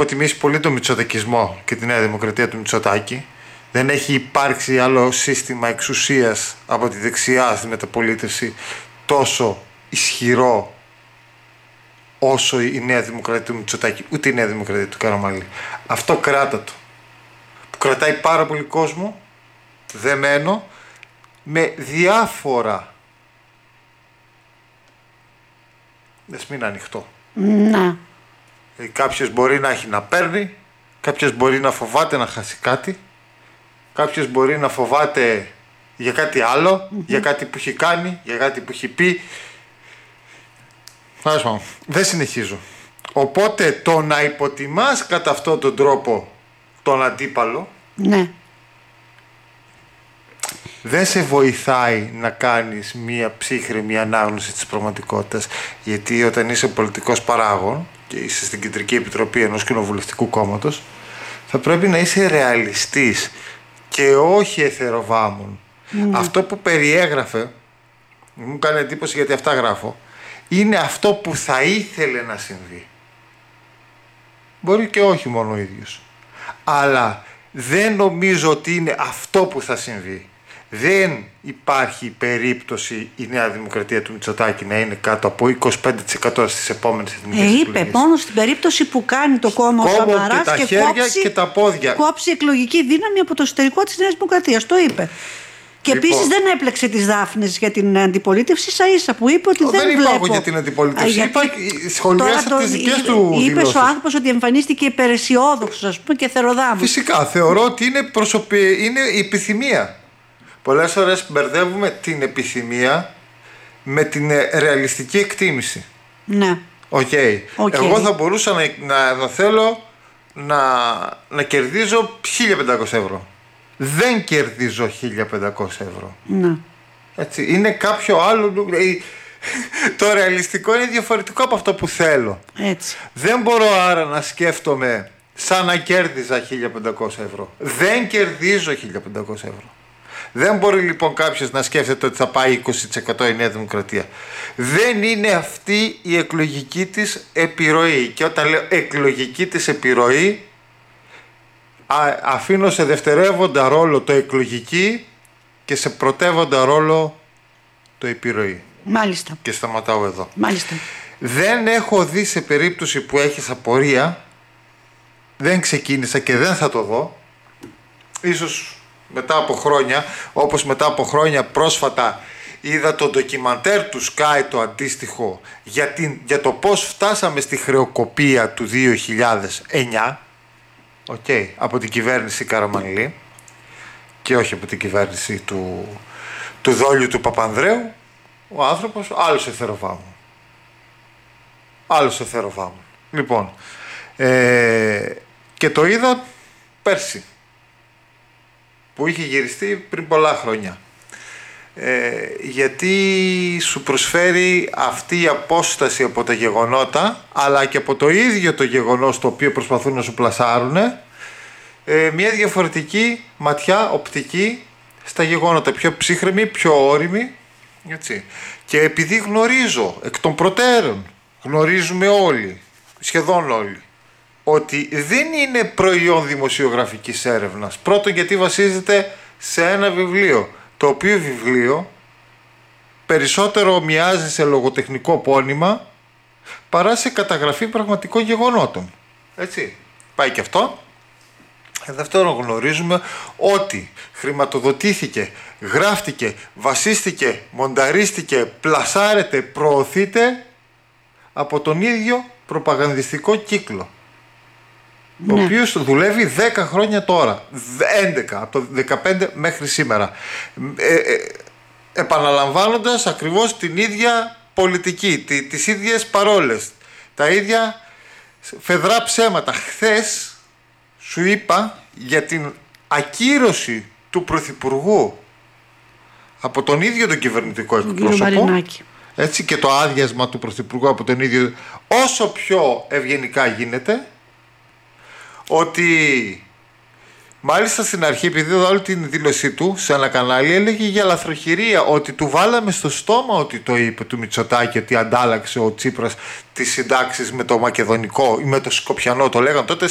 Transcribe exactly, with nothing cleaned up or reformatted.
υποτιμήσει πολύ τον μητσοτακισμό και τη Νέα Δημοκρατία του Μητσοτάκη. Δεν έχει υπάρξει άλλο σύστημα εξουσίας από τη δεξιά στη μεταπολίτευση τόσο ισχυρό όσο η Νέα Δημοκρατία του Μητσοτάκη, ούτε η Νέα Δημοκρατία του Καραμανλή. Αυτό κράτα το, που κρατάει πάρα πολύ κόσμο δεμένο με διάφορα. Δες μην ανοιχτό. Να. Ε, κάποιος μπορεί να έχει να παίρνει, κάποιος μπορεί να φοβάται να χάσει κάτι, κάποιος μπορεί να φοβάται για κάτι άλλο, mm-hmm. για κάτι που έχει κάνει, για κάτι που έχει πει. Δεν συνεχίζω. Οπότε το να υποτιμάς κατά αυτόν τον τρόπο τον αντίπαλο, ναι, δεν σε βοηθάει να κάνεις μία ψύχρεμη ανάγνωση της πραγματικότητας. Γιατί όταν είσαι πολιτικός παράγων και είσαι στην Κεντρική Επιτροπή ενός κοινοβουλευτικού κόμματος, θα πρέπει να είσαι ρεαλιστής και όχι εθεροβάμων. Mm. Αυτό που περιέγραφε, μου κάνει εντύπωση γιατί αυτά γράφω, είναι αυτό που θα ήθελε να συμβεί. Μπορεί και όχι μόνο ο ίδιος. Αλλά δεν νομίζω ότι είναι αυτό που θα συμβεί. Δεν υπάρχει περίπτωση η Νέα Δημοκρατία του Μητσοτάκη να είναι κάτω από είκοσι πέντε τοις εκατό στις επόμενες εθνικές ε, εκλογές. Είπε μόνο στην περίπτωση που κάνει το κόμμα ο Σαμαράς και τα και χέρια κόψει, και τα πόδια. κόψει εκλογική δύναμη από το εσωτερικό της Νέας Δημοκρατίας. Το είπε. Και λοιπόν, επίσης δεν έπλεξε τις δάφνες για την αντιπολίτευση, ίσα ίσα που είπε ότι δεν, δεν βλέπω. Δεν βλέπω για την αντιπολίτευση. γιατί... Είπα, σχολιάσα τις δικές του δηλώσεις. Είπες ο άνθρωπος ότι εμφανίστηκε υπεραισιόδοξος, ας πούμε, και θεροδάμος. Φυσικά, θεωρώ ότι είναι, προσωπι... είναι η επιθυμία. Πολλές φορές μπερδεύουμε την επιθυμία με την ρεαλιστική εκτίμηση. Ναι. Okay. Okay. Εγώ θα μπορούσα να, να, να θέλω να, να κερδίζω χίλια πεντακόσια ευρώ. Δεν κερδίζω χίλια πεντακόσια ευρώ. Ναι. Έτσι, είναι κάποιο άλλο. Το ρεαλιστικό είναι διαφορετικό από αυτό που θέλω. Έτσι. Δεν μπορώ άρα να σκέφτομαι σαν να κέρδιζα χίλια πεντακόσια ευρώ. Δεν κερδίζω χίλια πεντακόσια ευρώ. Δεν μπορεί λοιπόν κάποιος να σκέφτεται ότι θα πάει είκοσι τοις εκατό η Νέα Δημοκρατία. Δεν είναι αυτή η εκλογική της επιρροή. Και όταν λέω εκλογική της επιρροή, α, αφήνω σε δευτερεύοντα ρόλο το εκλογική και σε πρωτεύοντα ρόλο το επιρροή. Μάλιστα. Και σταματάω εδώ. Μάλιστα. Δεν έχω δει σε περίπτωση που έχεις απορία, δεν ξεκίνησα και δεν θα το δω, ίσως μετά από χρόνια, όπως μετά από χρόνια πρόσφατα είδα το ντοκιμαντέρ του Sky το αντίστοιχο για, την, για το πώς φτάσαμε στη χρεοκοπία του δύο χιλιάδες εννιά, okay, από την κυβέρνηση Καραμανλή και όχι από την κυβέρνηση του, του Δόλιου του Παπανδρέου. Ο άνθρωπος άλλος εθεροβάμων. Άλλος εθεροβάμων. Λοιπόν, ε, και το είδα πέρσι, που είχε γυριστεί πριν πολλά χρόνια. Ε, γιατί σου προσφέρει αυτή η απόσταση από τα γεγονότα, αλλά και από το ίδιο το γεγονός το οποίο προσπαθούν να σου πλασάρουν, ε, μια διαφορετική ματιά, οπτική στα γεγονότα, πιο ψύχρεμη, πιο όρημη, έτσι. Και επειδή γνωρίζω εκ των προτέρων, γνωρίζουμε όλοι, σχεδόν όλοι, ότι δεν είναι προϊόν δημοσιογραφικής έρευνας. Πρώτον, γιατί βασίζεται σε ένα βιβλίο, το οποίο βιβλίο περισσότερο μοιάζει σε λογοτεχνικό πόνημα παρά σε καταγραφή πραγματικών γεγονότων. Έτσι, πάει και αυτό. Δεύτερον, γνωρίζουμε ότι χρηματοδοτήθηκε, γράφτηκε, βασίστηκε, μονταρίστηκε, πλασάρεται, προωθείται από τον ίδιο προπαγανδιστικό κύκλο. Ναι. Ο οποίος δουλεύει δέκα χρόνια τώρα, έντεκα, από το δεκαπέντε μέχρι σήμερα, ε, ε, επαναλαμβάνοντας ακριβώς την ίδια πολιτική, τι, τις ίδιες παρόλες, τα ίδια φεδρά ψέματα. Χθες σου είπα για την ακύρωση του Πρωθυπουργού από τον ίδιο τον κυβερνητικό εκπρόσωπο, έτσι, και το άδειασμα του Πρωθυπουργού από τον ίδιο, όσο πιο ευγενικά γίνεται, ότι μάλιστα στην αρχή, επειδή είδα όλη την δήλωσή του σε ένα κανάλι, έλεγε για λαθροχειρία, ότι του βάλαμε στο στόμα ότι το είπε του Μητσοτάκη, ότι αντάλλαξε ο Τσίπρας τις συντάξεις με το μακεδονικό ή με το σκοπιανό, το λέγανε τότε